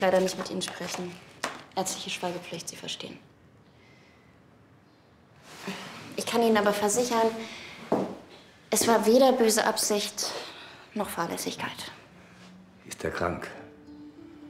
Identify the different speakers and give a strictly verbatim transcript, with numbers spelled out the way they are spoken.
Speaker 1: leider nicht mit Ihnen sprechen. Ärztliche Schweigepflicht, Sie verstehen. Ich kann Ihnen aber versichern, es war weder böse Absicht noch Fahrlässigkeit.
Speaker 2: Ist er krank?